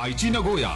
Aichi Nagoya.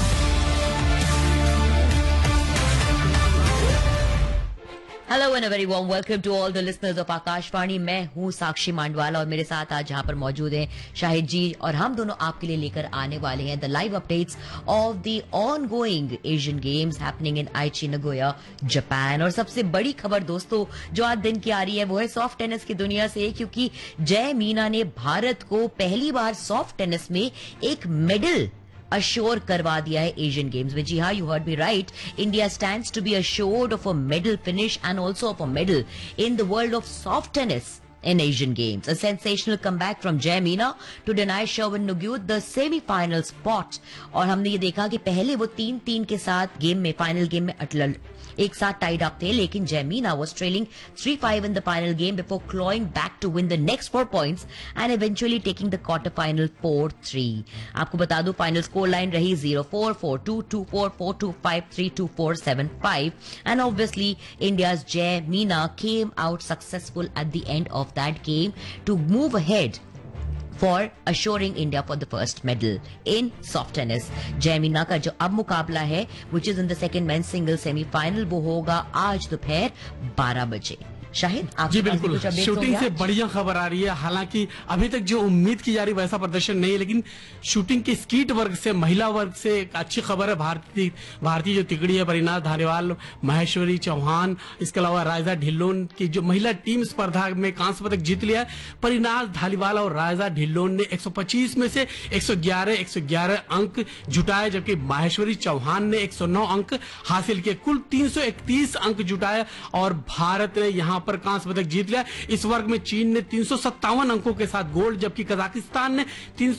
Hello and very warm welcome to all the listeners of Akashvani. मैं हूं साक्षी मांडवाला और मेरे साथ आज यहाँ पर मौजूद हैं शाहिद जी, और हम दोनों आपके लिए लेकर आने वाले हैं the live updates of the on going Asian games happening in आइची Nagoya, Japan. और सबसे बड़ी खबर दोस्तों जो आज दिन की आ रही है वो है सॉफ्ट टेनिस की दुनिया से, क्योंकि जय मीना ने भारत को पहली बार सॉफ्ट टेनिस में एक मेडल अश्योर करवा दिया है एशियन गेम्स में। जी हाँ, you heard me right. India stands to be assured of a medal finish and also of a medal in the world of soft tennis in Asian Games. A sensational comeback from Jai Meena to deny Sherwin Nugut the semi-final spot. और हमने ये देखा कि पहले वो 3-3 के साथ game में, फाइनल गेम में अटल एक साथ टाइड अप थे, लेकिन Jai Meena was trailing 3-5 in the final game before clawing back to win the next 4 points and eventually taking the quarter-final 4-3. आपको बता दूं फाइनल स्कोर लाइन रही 0-4, 4-2, 2-4, 4-2, 5-3, 2-4, 7-5, and obviously India's Jai Meena came out successful at the end of that game to move ahead for assuring India for the first medal in soft tennis. जय मीना का जो अब मुकाबला है which is in the second men's single semi-final वो होगा आज दोपहर 12 बजे। शाहिद आप जी बिल्कुल, शूटिंग से बढ़िया खबर आ रही है। हालांकि अभी तक जो उम्मीद की जा रही वैसा प्रदर्शन नहीं है, लेकिन शूटिंग के स्कीट वर्ग से, महिला वर्ग से एक अच्छी खबर है। भारतीय जो तिकड़ी है, परिनाज धालीवाल, महेश्वरी चौहान, इसके अलावा रायजा ढिल्लोन की जो महिला टीम स्पर्धा में कांस्य पदक जीत लिया है। परिनाज धालीवाल और रायजा ढिल्लोन ने 125 में से 111 अंक जुटाए, जबकि महेश्वरी चौहान ने 109 अंक हासिल किए। कुल 331 अंक जुटाए और भारत ने यहाँ पर कांस्य पदक जीत लिया। इस वर्ग में चीन ने 357 अंकों के साथ गोल्ड, जबकि कजाकिस्तान ने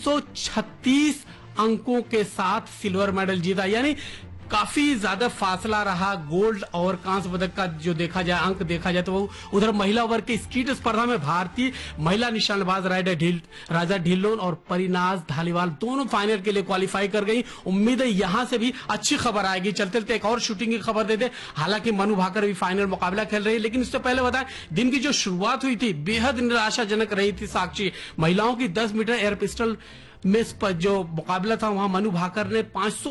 336 अंकों के साथ सिल्वर मेडल जीता। यानी काफी ज्यादा फासला रहा गोल्ड और कांस्य पदक का। जो देखा जाए, अंक देखा जाए, तो वो उधर महिला वर्ग के स्कीट स्पर्धा में भारतीय महिला निशानेबाज राजा ढिल्लोन और परिनाज धालीवाल दोनों फाइनल के लिए क्वालिफाई कर गई। उम्मीद है यहां से भी अच्छी खबर आएगी। चलते चलते एक और शूटिंग की खबर देते। हालांकि मनु भाकर भी फाइनल मुकाबला खेल रही है, लेकिन उससे पहले बताएं दिन की जो शुरुआत हुई थी बेहद निराशाजनक रही थी साक्षी। महिलाओं की 10 मीटर एयर पिस्टल में जो मुकाबला था वहां मनु भाकर ने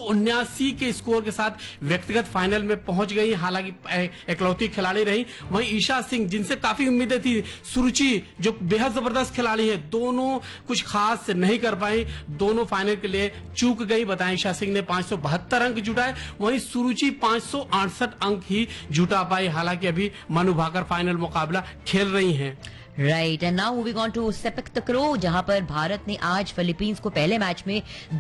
579 के स्कोर के साथ व्यक्तिगत फाइनल में पहुंच गई। हालांकि इकलौती खिलाड़ी रही। वहीं ईशा सिंह, जिनसे काफी उम्मीदें थी, सुरुचि जो बेहद जबरदस्त खिलाड़ी है, दोनों कुछ खास नहीं कर पाई, दोनों फाइनल के लिए चूक गई। बताएं, ईशा सिंह ने 572 अंक जुटाए, वहीं सुरुचि 568 अंक ही जुटा पाई। हालांकि अभी मनु भाकर फाइनल मुकाबला खेल रही हैं। Right, and now moving on to sepak तकरो, जहां पर भारत ने आज फिलीपींस को पहले मैच में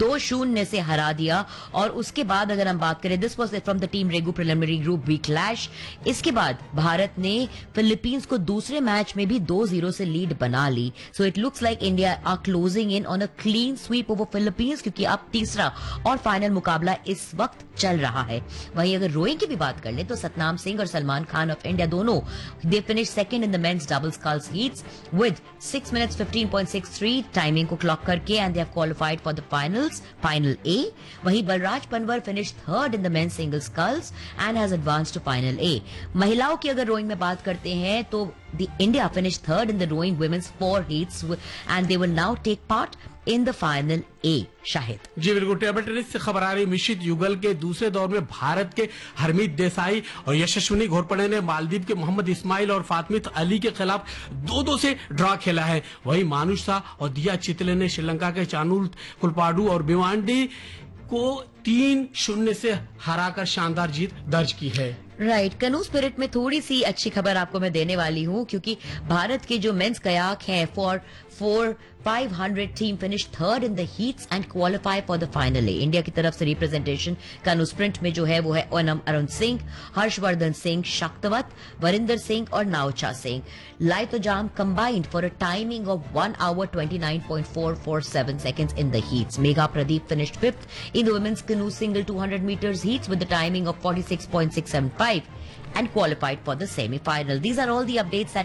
2-0 से हरा दिया। और उसके बाद अगर हम बात करें, this was from the team रेगू preliminary group B clash. इसके बाद भारत ने फिलीपींस को दूसरे मैच में भी 2-0 से लीड बना ली। So it looks like India are closing in on a clean sweep over Philippines, क्योंकि अब तीसरा और फाइनल मुकाबला इस वक्त चल रहा है। वहीं अगर रोइंग की भी बात कर ले तो सतनाम सिंह और सलमान खान ऑफ इंडिया दोनों they finish second in the men's double sculls with 6 minutes 15.63 timing को क्लॉक करके, and they have qualified for the finals, final ए। वहीं Balraj Panwar finish third in the men's single sculls and has advanced to final ए। महिलाओं की अगर rowing में बात करते हैं तो the India finish third in the rowing women's 4 heats and they will now take part in the final ए। शाहिद जी बिल्कुल, table tennis से खबर आ रही। मिश्रित युगल के दूसरे दौर में भारत के हरमीत देसाई और यशस्विनी घोरपड़े ने मालदीव के मोहम्मद इस्माइल और फातमित अली के खिलाफ 2-2 से ड्रॉ खेला है। वहीं मानुष शाह और दिया चितले ने श्रीलंका के चानुल कुलपाडू और भिवांडी को 3-0 से हराकर शानदार जीत दर्ज की है। राइट, कनू स्पिरिट में थोड़ी सी अच्छी खबर आपको मैं देने वाली हूं, क्योंकि भारत के जो मेंस कयाक हैं for 500 team finish third in the heats and qualify for the final A. India की तरफ से रिप्रेजेंटेशन कनू स्प्रिंट में जो है वो है ओनम अरुण सिंह, हर्षवर्धन सिंह, शक्तवत, वरिंदर सिंह और नाउचा Singh. लाइटोजाम combined for a timing of 1 hour 29.447 seconds in the heats. Megha Pradeep finished 5th in the women's canoe single 200 meters heats with the timing of 46.675 and qualified for the semi-final. These are all the updates that